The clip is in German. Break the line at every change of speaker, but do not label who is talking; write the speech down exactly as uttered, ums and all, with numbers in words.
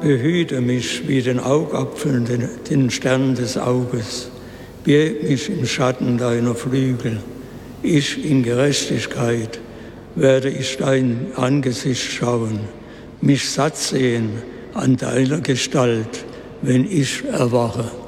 behüte mich wie den Augapfeln, den, den Stern des Auges. Birg mich im Schatten deiner Flügel. Ich in Gerechtigkeit werde ich dein Angesicht schauen, mich satt sehen an deiner Gestalt, wenn ich erwache.